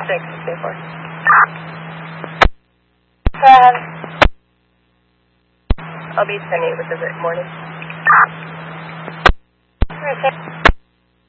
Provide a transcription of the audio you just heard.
stay for. I'll be 10-8 with the morning.